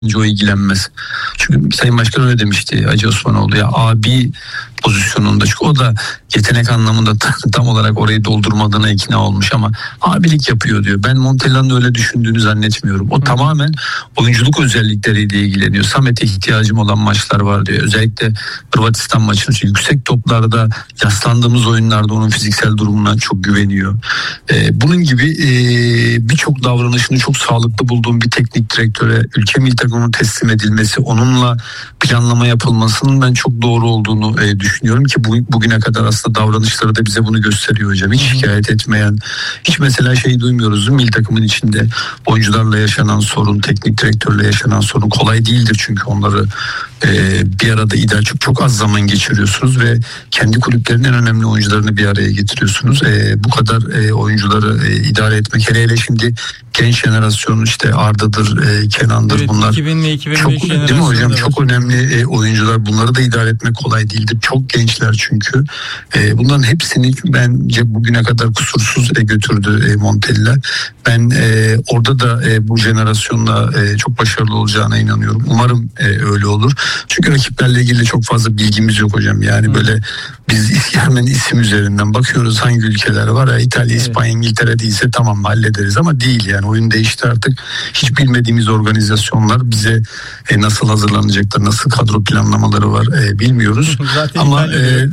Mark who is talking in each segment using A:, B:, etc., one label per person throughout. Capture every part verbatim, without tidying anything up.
A: o ilgilenmez. Çünkü Sayın Başkan öyle demişti, Hacı Osmanoğlu, ya abi pozisyonunda, çünkü o da yetenek anlamında tam olarak orayı doldurmadığına ikna olmuş ama abilik yapıyor diyor. Ben Montella'nın öyle düşündüğünü zannetmiyorum. O Hı. tamamen oyunculuk özellikleriyle ilgileniyor. Samet'e ihtiyacım olan maçlar var diyor. Özellikle Hırvatistan maçında yüksek toplarda yaslandığımız oyunlarda onun fiziksel durumuna çok güveniyor. Ee, bunun gibi e, birçok davranışını çok sağlıklı bulduğum bir teknik direktöre ülke milli takımının teslim edilmesi, onunla planlama yapılmasının ben çok doğru olduğunu e, düşünüyorum ki bu, bugüne kadar aslında davranışları da bize bunu gösteriyor hocam. Hiç şikayet etmeyen, hiç mesela şey duymuyoruz. Milli takımın içinde oyuncularla yaşanan sorun, teknik direktörle yaşanan sorun kolay değildir çünkü onları e, bir arada idare çok çok az zaman geçiriyorsunuz ve kendi kulüplerinin en önemli oyuncularını bir araya getiriyorsunuz. E, bu kadar e, oyuncuları e, idare etmek, hele hele şimdi genç jenerasyon işte Arda'dır, e, Kenan'dır,
B: evet,
A: bunlar
B: iki binli, iki bin beş
A: çok, değil mi hocam? Çok önemli e, oyuncular. Bunları da idare etmek kolay değildir. Çok gençler çünkü. E, bunların hepsini bence bugüne kadar kusursuz e, götürdü e, Montella. Ben e, orada da e, bu jenerasyonla e, çok başarılı olacağına inanıyorum. Umarım e, öyle olur. Çünkü rakiplerle ilgili çok fazla bilgimiz yok hocam. Yani Hı. böyle biz hemen isim üzerinden bakıyoruz hangi ülkeler var. Ya, İtalya, evet. İspanya, İngiltere değilse tamam hallederiz ama değil yani. Oyun değişti artık. Hiç bilmediğimiz organizasyonlar bize e, nasıl hazırlanacaklar, nasıl kadro planlamaları var e, bilmiyoruz.
B: Zaten
A: ama e,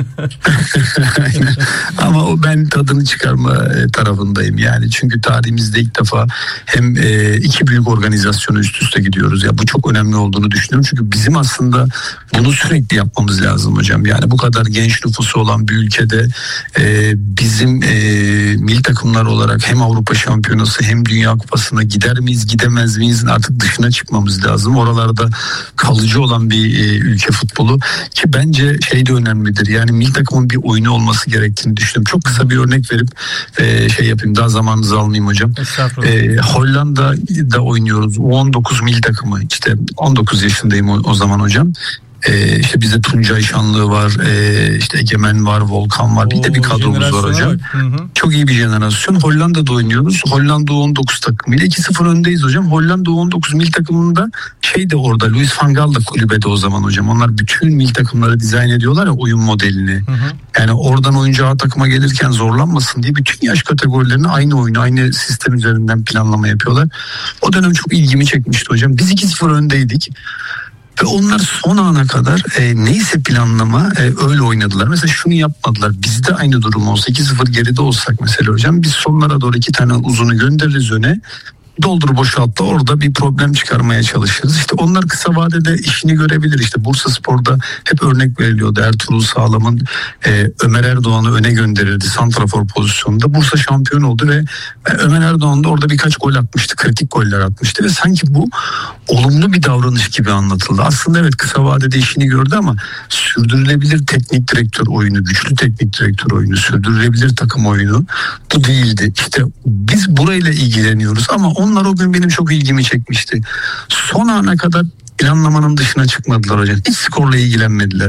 A: ama o ben tadını çıkarma e, tarafındayım yani. Çünkü tarihimizde ilk defa hem e, iki büyük organizasyonu üst üste gidiyoruz. Ya bu çok önemli olduğunu düşünüyorum. Çünkü bizim aslında bunu sürekli yapmamız lazım hocam. Yani bu kadar genç nüfusu olan bir ülkede e, bizim e, milli takımlar olarak hem Avrupa Şampiyonası hem Dünya Kupası'na gider miyiz, gidemez miyiz, artık dışına çıkmamız lazım. Oralarda kalıcı olan bir e, ülke futbolu ki bence şey de önemlidir. Yani milli takımın bir oyunu olması gerektiğini düşünüyorum. Çok kısa bir örnek verip e, şey yapayım, daha zamanınızı almayayım hocam. E, Hollanda'da oynuyoruz. U on dokuz milli takımı, işte on dokuz yaşındayım o, o zaman hocam. Ee, işte bizde Tuncay Şanlı var, ee, işte Egemen var, Volkan var. Bir de bir kadromuz var hocam. Hı hı. Çok iyi bir jenerasyon. Hollanda'da oynuyoruz. Hollanda U on dokuz takımıyla iki sıfır öndeyiz hocam. Hollanda U on dokuz milli takımında şey de orada, Louis van Gaal da kulübede o zaman hocam. Onlar bütün milli takımları dizayn ediyorlar ya, oyun modelini. Hı hı. Yani oradan oyuncu A takıma gelirken zorlanmasın diye bütün yaş kategorilerini aynı oyunu, aynı sistem üzerinden planlama yapıyorlar. O dönem çok ilgimi çekmişti hocam. Biz iki sıfır öndeydik. Ve onlar son ana kadar e, neyse planlama e, öyle oynadılar. Mesela şunu yapmadılar. Bizde aynı durum olsa, iki sıfır geride olsak mesela hocam, biz sonlara doğru iki tane uzunu göndeririz öne. Doldur boşalt da orada bir problem çıkarmaya çalışırız. İşte onlar kısa vadede işini görebilir. İşte Bursaspor'da hep örnek veriliyordu. Ertuğrul Sağlam'ın e, Ömer Erdoğan'ı öne gönderirdi santrafor pozisyonunda. Bursa şampiyon oldu ve Ömer Erdoğan da orada birkaç gol atmıştı. Kritik goller atmıştı ve sanki bu olumlu bir davranış gibi anlatıldı. Aslında evet, kısa vadede işini gördü ama sürdürülebilir teknik direktör oyunu, güçlü teknik direktör oyunu, sürdürülebilir takım oyunu bu değildi. İşte biz burayla ilgileniyoruz ama onlar o gün benim çok ilgimi çekmişti. Son ana kadar planlamanın dışına çıkmadılar hocam. Hiç skorla ilgilenmediler.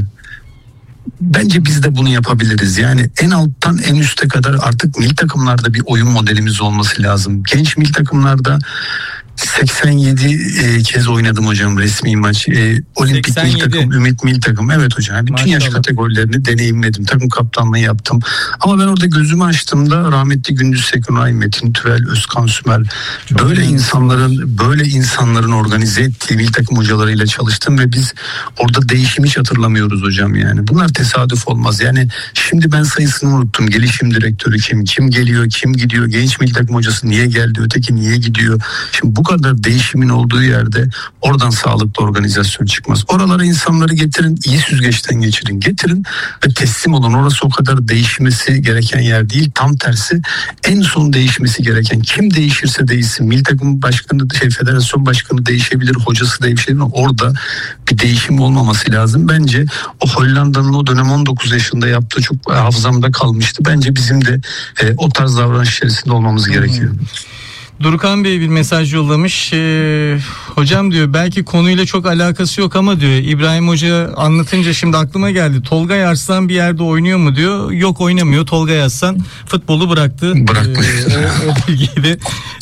A: Bence biz de bunu yapabiliriz. Yani en alttan en üste kadar artık milli takımlarda bir oyun modelimiz olması lazım. Genç milli takımlarda seksen yedi e, kez oynadım hocam resmi maç. E, Olimpik milli takım, Ümit milli takım. Evet hocam. Bütün Maşallah. Yaş kategorilerini deneyimledim. Takım kaptanlığı yaptım. Ama ben orada gözümü açtığımda rahmetli Gündüz Sekunay, Metin Türel, Özkan Sümer, Çok böyle iyi. insanların böyle insanların organize ettiği milli takım hocalarıyla çalıştım ve biz orada değişim hiç hatırlamıyoruz hocam yani. Bunlar tesadüf olmaz. Yani şimdi ben sayısını unuttum. Gelişim direktörü kim? Kim geliyor? Kim gidiyor? Genç milli takım hocası niye geldi? Öteki niye gidiyor? Şimdi bu kadar değişimin olduğu yerde oradan sağlıklı organizasyon çıkmaz. Oralara insanları getirin, iyi süzgeçten geçirin, getirin ve teslim olun. Orası o kadar değişmesi gereken yer değil. Tam tersi, en son değişmesi gereken, kim değişirse değişsin. Milli takım başkanı, şey, federasyon başkanı değişebilir, hocası değişebilir. Orada bir değişim olmaması lazım. Bence o Hollanda'nın o dönem on dokuz yaşında yaptığı çok hafızamda kalmıştı. Bence bizim de e, o tarz davranış içerisinde olmamız gerekiyor. Hmm.
B: Durukan Bey bir mesaj yollamış. Ee, hocam diyor, belki konuyla çok alakası yok ama diyor, İbrahim Hoca anlatınca şimdi aklıma geldi. Tolga Arslan bir yerde oynuyor mu diyor. Yok, oynamıyor. Tolga Arslan futbolu bıraktı.
A: Bırakmış.
B: Ee, o, o bilgiyi de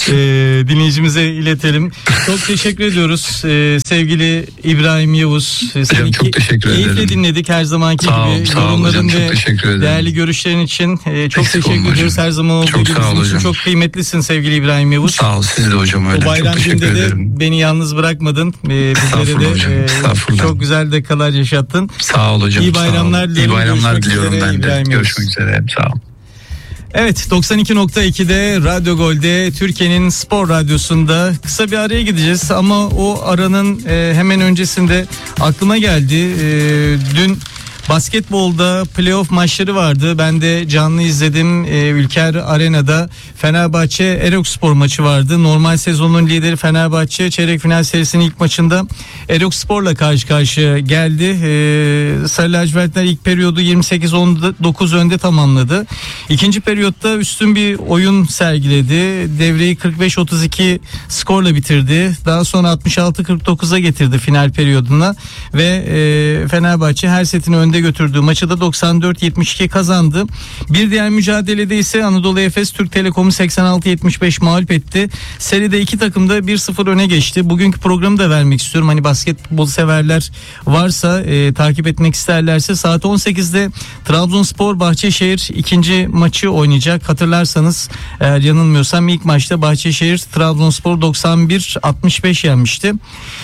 B: e, dinleyicimize iletelim. Çok teşekkür ediyoruz ee, sevgili İbrahim Yavuz.
A: Hocam çok teşekkür ederim.
B: Keyifle dinledik her zamanki
A: sağ ol,
B: gibi.
A: Sağ ol hocam, çok teşekkür ederim.
B: Değerli görüşlerin için e, çok
A: Eksik
B: teşekkür ediyoruz. Her zaman olduğu
A: çok
B: gibi bizim için çok kıymetlisin sevgili İbrahim Yavuz.
A: Sağ ol, siz de hocam öyle.
B: O bayram
A: çok
B: günde de
A: ederim.
B: beni yalnız bırakmadın. Ee, bizlere de
A: hocam,
B: e, çok güzel dakikalar yaşattın.
A: Sağ ol hocam.
B: İyi bayramlar diliyorum.
A: İyi bayramlar
B: Görüşmek
A: diliyorum
B: üzere,
A: ben de.
B: İbrahim
A: Görüşmek üzere. Sağ ol.
B: Evet, doksan iki nokta iki'de Radyo Gol'de, Türkiye'nin spor radyosunda kısa bir araya gideceğiz ama o aranın e, hemen öncesinde aklıma geldi. E, dün basketbolda playoff maçları vardı. Ben de canlı izledim. Ee, Ülker Arena'da Fenerbahçe Erokspor maçı vardı. Normal sezonun lideri Fenerbahçe çeyrek final serisinin ilk maçında Erokspor'la karşı karşıya geldi. Ee, Sarı lacivertler ilk periyodu yirmi sekiz on dokuz önde tamamladı. İkinci periyotta üstün bir oyun sergiledi. Devreyi kırk beş otuz iki skorla bitirdi. Daha sonra altmış altı kırk dokuza getirdi final periyoduna ve e, Fenerbahçe her setini önde götürdüğü maçı da doksan dört yetmiş iki kazandı. Bir diğer mücadelede ise Anadolu Efes Türk Telekom'u seksen altı yetmiş beş mağlup etti. Seride iki takım da bir sıfır öne geçti. Bugünkü programı da vermek istiyorum. Hani basketbol severler varsa, e, takip etmek isterlerse saat on sekizde Trabzonspor Bahçeşehir ikinci maçı oynayacak. Hatırlarsanız eğer yanılmıyorsam ilk maçta Bahçeşehir Trabzonspor doksan bir altmış beş yenmişti.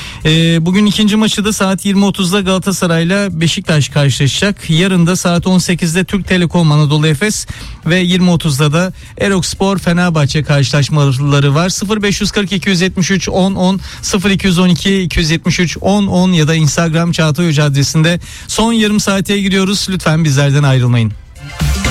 B: E, bugün ikinci maçı da saat yirmi otuzda Galatasaray'la Beşiktaş karşılaşacak. Yarın da saat on sekizde Türk Telekom Anadolu Efes ve yirmi otuzda da Erokspor Fenerbahçe karşılaşmaları var. sıfır beş kırk iki yetmiş üç on on sıfır iki on iki iki yetmiş üç on on ya da Instagram Çağatay Hoca adresinde son yarım saate giriyoruz. Lütfen bizlerden ayrılmayın.